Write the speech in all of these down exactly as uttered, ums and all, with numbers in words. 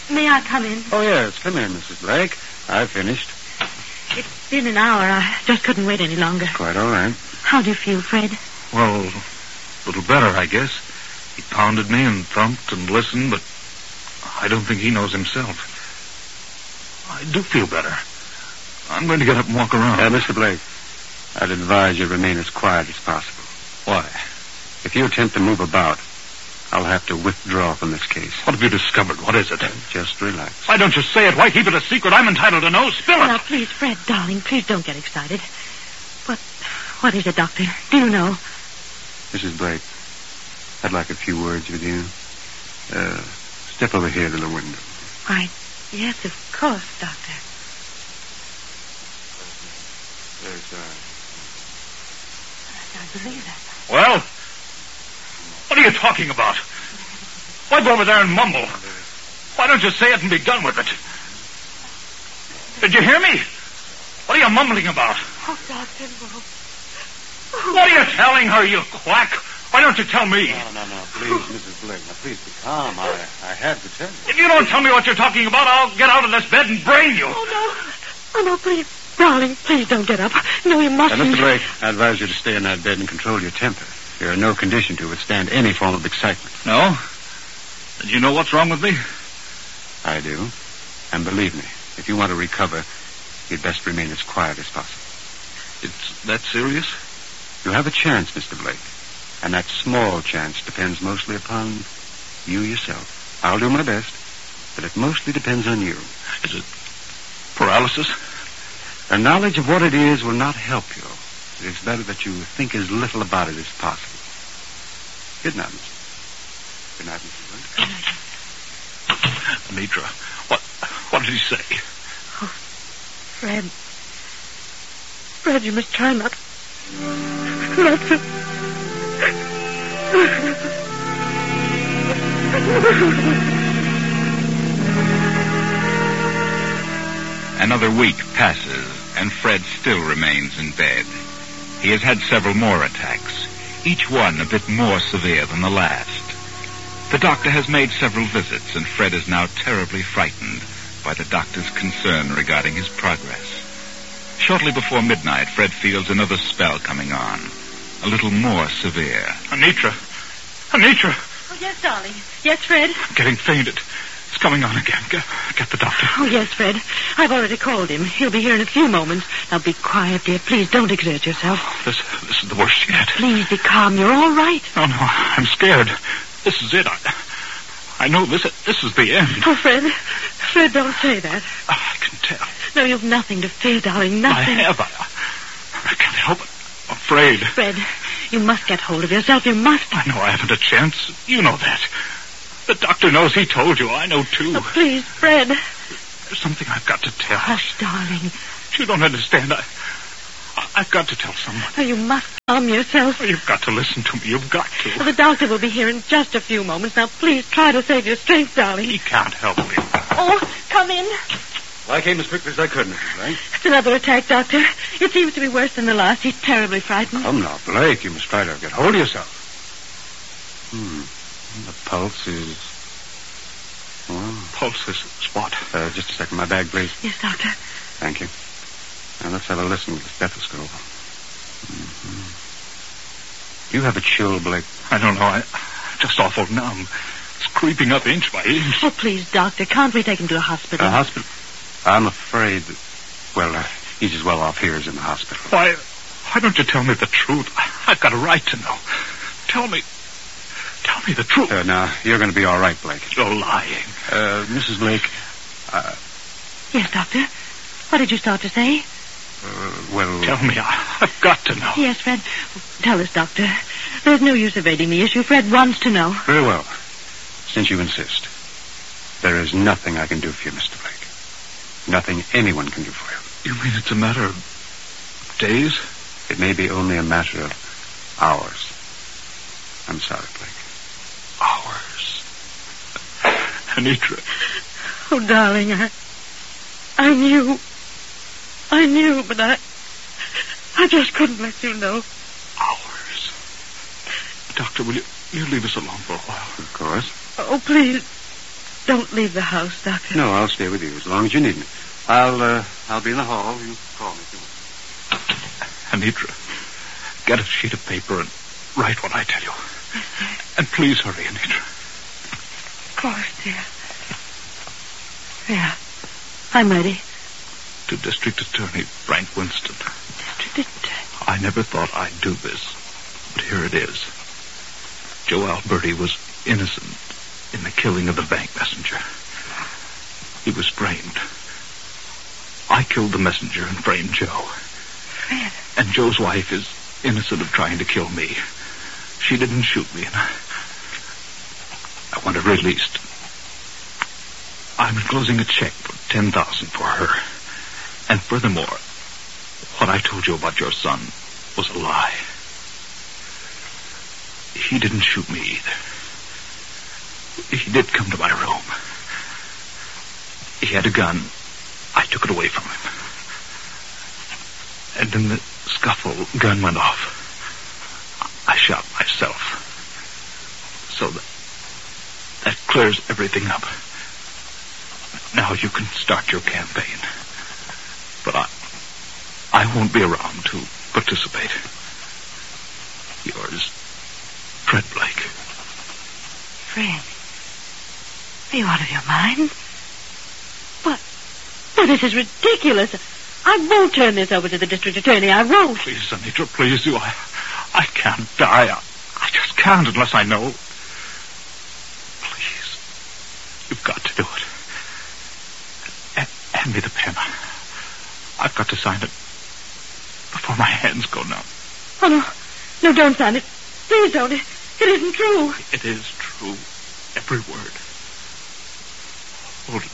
may I come in? Oh, yes. Come in, Missus Blake. I've finished. It's been an hour. I just couldn't wait any longer. Quite all right. How do you feel, Fred? Well, a little better, I guess. He pounded me and thumped and listened, but I don't think he knows himself. I do feel better. I'm going to get up and walk around. Uh, Mister Blake, I'd advise you remain as quiet as possible. Why? If you attempt to move about, I'll have to withdraw from this case. What have you discovered? What is it? Uh, just relax. Why don't you say it? Why keep it a secret? I'm entitled to know. Spill it. Now, please, Fred, darling, please don't get excited. What, what is it, Doctor? Do you know? Missus Blake, I'd like a few words with you. Uh, step over here to the window. Why, yes, of course, Doctor. There's, uh... I believe that. Well, what are you talking about? Why go over there and mumble? Why don't you say it and be done with it? Did you hear me? What are you mumbling about? Oh, Doctor, no. What are you telling her, you quack? Why don't you tell me? No, no, no, please, Missus Blake. Now, please be calm. I, I have to tell you. If you don't tell me what you're talking about, I'll get out of this bed and brain you. Oh, no. Oh, no, please. Darling, please don't get up. No, you mustn't. Now, Mister Blake, I advise you to stay in that bed and control your temper. You're in no condition to withstand any form of excitement. No? Then you know what's wrong with me? I do. And believe me, if you want to recover, you'd best remain as quiet as possible. It's that serious? You have a chance, Mister Blake. And that small chance depends mostly upon you yourself. I'll do my best, but it mostly depends on you. Is it paralysis? The knowledge of what it is will not help you. It is better that you think as little about it as possible. Good night, Mister Good night, Mister Blake. Anitra, what, what did he say? Oh, Fred. Fred, you must try not... not to... Another week passes, and Fred still remains in bed. He has had several more attacks, each one a bit more severe than the last. The doctor has made several visits, and Fred is now terribly frightened by the doctor's concern regarding his progress. Shortly before midnight, Fred feels another spell coming on, a little more severe. Anitra! Anitra! Oh, yes, darling. Yes, Fred? I'm getting fainted. It's coming on again. Get, get the doctor. Oh, yes, Fred. I've already called him. He'll be here in a few moments. Now, be quiet, dear. Please don't exert yourself. Oh, this, this is the worst yet. Please be calm. You're all right. No, no, I'm scared. This is it. I, I know this, this is the end. Oh, Fred. Fred, don't say that. Oh, I can tell. No, you've nothing to fear, darling. Nothing. I have. I, I can't help it. I'm afraid. Fred, you must get hold of yourself. You must. I know I haven't a chance. You know that. The doctor knows. He told you. I know, too. Oh, please, Fred. There's something I've got to tell. Hush, darling. You don't understand. I, I, I've got to tell someone. Oh, you must calm yourself. Oh, you've got to listen to me. You've got to. Well, the doctor will be here in just a few moments. Now, please try to save your strength, darling. He can't help me. Oh, come in. Well, I came as quickly as I could, Missus Blake. It's another attack, Doctor. It seems to be worse than the last. He's terribly frightened. Come now, Blake. You must try to get hold of yourself. Hmm. The pulse is... Well... Pulse is what? Uh, just a second. My bag, please. Yes, Doctor. Thank you. Now, let's have a listen with the stethoscope. Mm-hmm. You have a chill, Blake. I don't know. I, I'm just awful numb. It's creeping up inch by inch. Oh, please, Doctor. Can't we take him to a hospital? A hospital? I'm afraid that... Well, uh, he's as well off here as in the hospital. Why... Why don't you tell me the truth? I've got a right to know. Tell me... Tell me the truth. Uh, now, you're going to be all right, Blake. You're lying. Uh, Missus Blake, uh... Yes, Doctor. What did you start to say? Uh, well... Tell me. I, I've got to know. Yes, Fred. Tell us, Doctor. There's no use evading the issue. Fred wants to know. Very well. Since you insist, there is nothing I can do for you, Mister Blake. Nothing anyone can do for you. You mean it's a matter of days? It may be only a matter of hours. I'm sorry, Blake. Hours. Anitra. Oh, darling, I... I knew. I knew, but I... I just couldn't let you know. Hours. Doctor, will you, you leave us alone for a while? Of course. Oh, please. don't leave the house, Doctor. No, I'll stay with you as long as you need me. I'll, uh, I'll be in the hall. You call me if you want. Anitra, get a sheet of paper and write what I tell you. Yes, sir. And please hurry, Anitra. Of course, dear. Yeah, I'm ready. To District Attorney Frank Winston. District Attorney? I never thought I'd do this, but here it is. Joe Alberti was innocent in the killing of the bank messenger. He was framed. I killed the messenger and framed Joe. Fred. And Joe's wife is innocent of trying to kill me. She didn't shoot me, and I... I want her released. I'm enclosing a check for ten thousand for her. And furthermore, what I told you about your son was a lie. He didn't shoot me either. He did come to my room. He had a gun. I took it away from him. And in the scuffle, gun went off. I shot myself. So that, that clears everything up. Now you can start your campaign. But I, I won't be around to participate. Yours, Fred Blake. Fred? Are you out of your mind? What? Well, this is ridiculous. I won't turn this over to the district attorney. I won't. Please, Anitra, please do. I, I can't die. I, I just can't unless I know. Please. You've got to do it. A- hand me the pen. I've got to sign it before my hands go numb. Oh, no. No, don't sign it. Please don't. It, it isn't true. It is true. Every word. Hold it.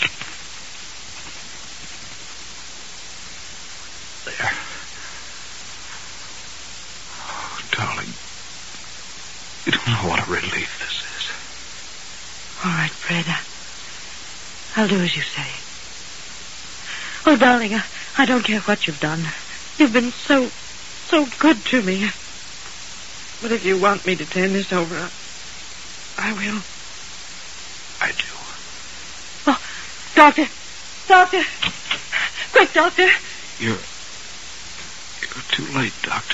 There. Oh, darling. You don't know what a relief this is. All right, Fred. I'll do as you say. Oh, darling, I, I don't care what you've done. You've been so, so good to me. But if you want me to turn this over, I will. I do. Oh, doctor! Doctor! Quick, doctor! You're... You're too late, Doctor.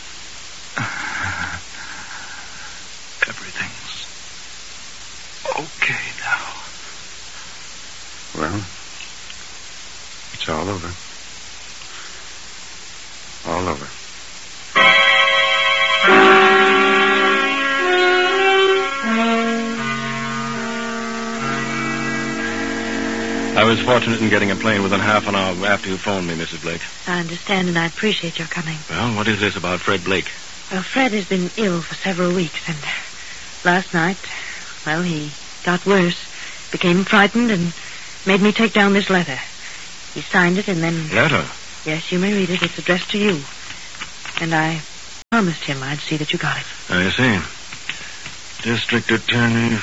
Everything's okay now. Well, it's all over. All over. I was fortunate in getting a plane within half an hour after you phoned me, Missus Blake. I understand, and I appreciate your coming. Well, what is this about Fred Blake? Well, Fred has been ill for several weeks, and last night, well, he got worse, became frightened, and made me take down this letter. He signed it, and then... Letter? Yes, you may read it. It's addressed to you. And I promised him I'd see that you got it. I see. District Attorney...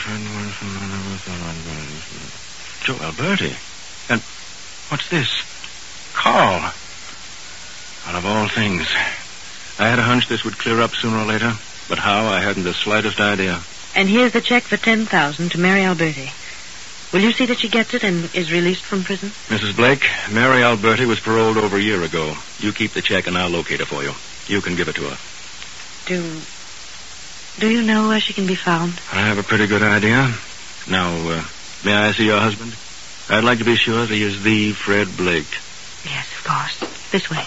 Joe Alberti. And what's this? Carl. Out of all things. I had a hunch this would clear up sooner or later, but how, I hadn't the slightest idea. And here's the check for ten thousand to Mary Alberti. Will you see that she gets it and is released from prison? Missus Blake, Mary Alberti was paroled over a year ago. You keep the check and I'll locate her for you. You can give it to her. Do... Do you know where she can be found? I have a pretty good idea. Now, uh, may I see your husband? I'd like to be sure that he is the Fred Blake. Yes, of course. This way.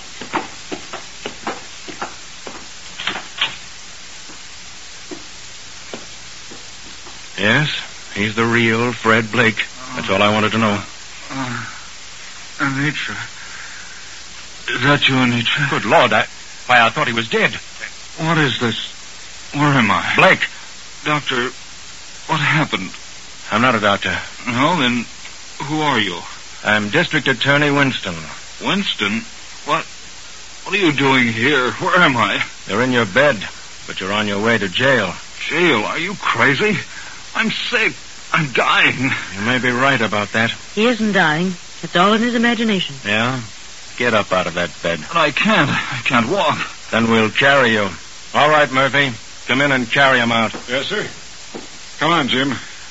Yes, he's the real Fred Blake. That's all I wanted to know. Uh, Anitra. Is that you, Anitra? Good Lord, I... Why, I thought he was dead. What is this? Where am I? Blake! Doctor, what happened? I'm not a doctor. No, then who are you? I'm District Attorney Winston. Winston? What? What are you doing here? Where am I? You're in your bed, but you're on your way to jail. Jail? Are you crazy? I'm sick. I'm dying. You may be right about that. He isn't dying. It's all in his imagination. Yeah? Get up out of that bed. But I can't. I can't walk. Then we'll carry you. All right, Murphy. Come in and carry him out. Yes, sir. Come on, Jim.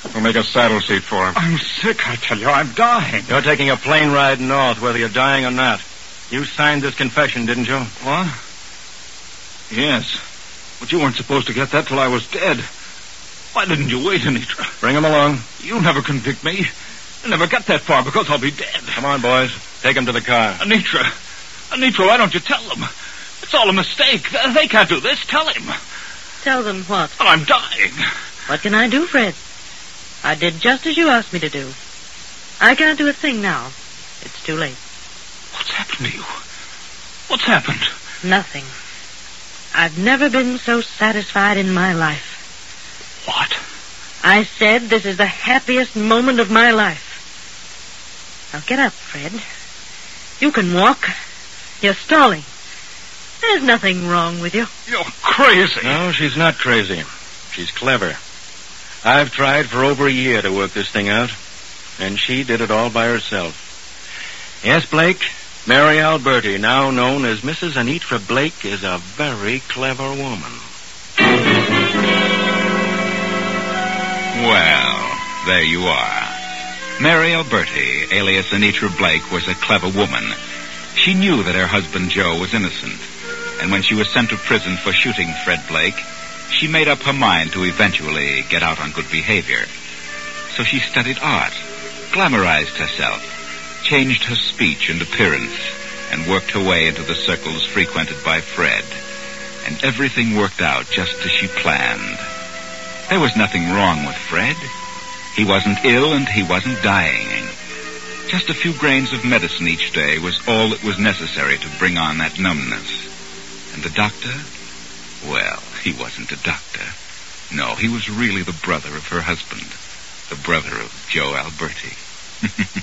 We'll make a saddle seat for him. I'm sick, I tell you. I'm dying. You're taking a plane ride north, whether you're dying or not. You signed this confession, didn't you? What? Yes. But you weren't supposed to get that till I was dead. Why didn't you wait, Anitra? Bring him along. You'll never convict me. You'll never get that far because I'll be dead. Come on, boys. Take him to the car. Anitra. Anitra, why don't you tell them? It's all a mistake. They can't do this. Tell him. Tell them what? Well, I'm dying. What can I do, Fred? I did just as you asked me to do. I can't do a thing now. It's too late. What's happened to you? What's happened? Nothing. I've never been so satisfied in my life. What? I said this is the happiest moment of my life. Now get up, Fred. You can walk. You're stalling. There's nothing wrong with you. You're crazy. No, she's not crazy. She's clever. I've tried for over a year to work this thing out, and she did it all by herself. Yes, Blake, Mary Alberti, now known as Missus Anitra Blake, is a very clever woman. Well, there you are. Mary Alberti, alias Anitra Blake, was a clever woman. She knew that her husband Joe was innocent, and when she was sent to prison for shooting Fred Blake, she made up her mind to eventually get out on good behavior. So she studied art, glamorized herself, changed her speech and appearance, and worked her way into the circles frequented by Fred. And everything worked out just as she planned. There was nothing wrong with Fred. He wasn't ill and he wasn't dying. Just a few grains of medicine each day was all that was necessary to bring on that numbness. And the doctor? Well, he wasn't a doctor. No, he was really the brother of her husband. The brother of Joe Alberti.